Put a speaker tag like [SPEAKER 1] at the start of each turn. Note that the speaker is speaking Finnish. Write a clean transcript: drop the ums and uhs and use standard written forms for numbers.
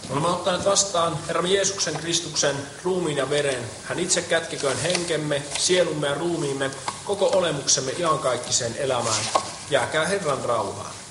[SPEAKER 1] Olemme ottaneet vastaan Herramme Jeesuksen Kristuksen ruumiin ja veren. Hän itse kätkeköön henkemme, sielumme ja ruumiimme, koko olemuksemme iankaikkiseen elämään. Jääkää Herran rauhaan.